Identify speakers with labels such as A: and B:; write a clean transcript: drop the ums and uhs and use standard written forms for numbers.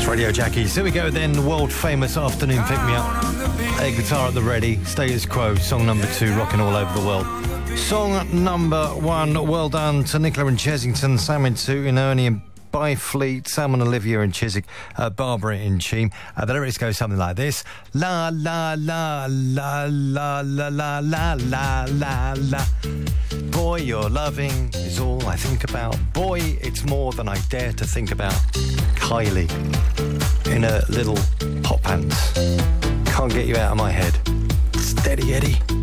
A: Radio Jackies. Here we go then, world famous Afternoon Pick Me Up. A guitar at the ready, status quo, song number 2, rocking all over the world. Song number 1, well done to Nicola and Chesington, Sam and Tootin, Ernie and Byfleet, Sam and Olivia and Chiswick, Barbara in Cheam. The lyrics go something like this. La la la la la la la la la la la. Boy, your loving is all I think about. Boy, it's more than I dare to think about. Kylie in her little hot pants. Can't get you out of my head. Steady Eddie.